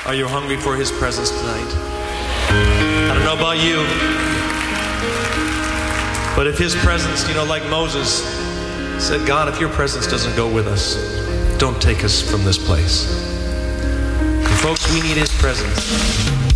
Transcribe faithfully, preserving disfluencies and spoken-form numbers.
Are you hungry for his presence tonight? I don't know about you, but if his presence, you know, like Moses said, God, if your presence doesn't go with us, don't take us from this place. And folks, we need his presence.